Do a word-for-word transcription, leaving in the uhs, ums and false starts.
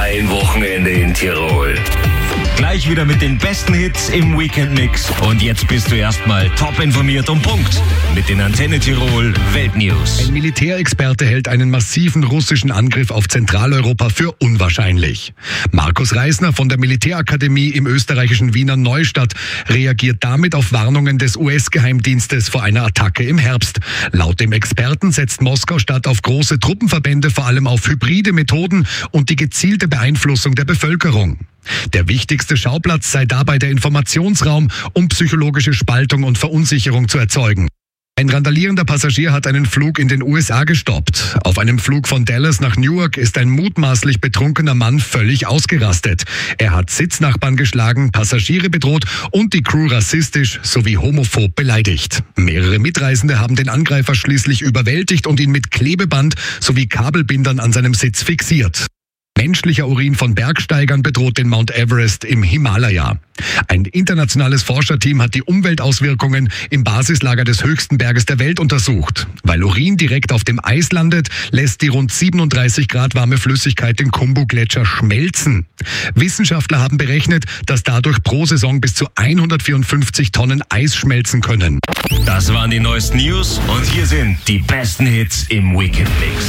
Ein Wochenende in Tirol. Gleich wieder mit den besten Hits im Weekend-Mix. Und jetzt bist du erstmal top informiert und Punkt mit den Antenne Tirol Weltnews. Ein Militärexperte hält einen massiven russischen Angriff auf Zentraleuropa für unwahrscheinlich. Markus Reisner von der Militärakademie im österreichischen Wiener Neustadt reagiert damit auf Warnungen des U S-Geheimdienstes vor einer Attacke im Herbst. Laut dem Experten setzt Moskau statt auf große Truppenverbände vor allem auf hybride Methoden und die gezielte Beeinflussung der Bevölkerung. Der wichtigste Schauplatz sei dabei der Informationsraum, um psychologische Spaltung und Verunsicherung zu erzeugen. Ein randalierender Passagier hat einen Flug in den U S A gestoppt. Auf einem Flug von Dallas nach Newark ist ein mutmaßlich betrunkener Mann völlig ausgerastet. Er hat Sitznachbarn geschlagen, Passagiere bedroht und die Crew rassistisch sowie homophob beleidigt. Mehrere Mitreisende haben den Angreifer schließlich überwältigt und ihn mit Klebeband sowie Kabelbindern an seinem Sitz fixiert. Menschlicher Urin von Bergsteigern bedroht den Mount Everest im Himalaya. Ein internationales Forscherteam hat die Umweltauswirkungen im Basislager des höchsten Berges der Welt untersucht. Weil Urin direkt auf dem Eis landet, lässt die rund siebenunddreißig Grad warme Flüssigkeit den Khumbu-Gletscher schmelzen. Wissenschaftler haben berechnet, dass dadurch pro Saison bis zu hundertvierundfünfzig Tonnen Eis schmelzen können. Das waren die neuesten News und hier sind die besten Hits im Weekend-Mix.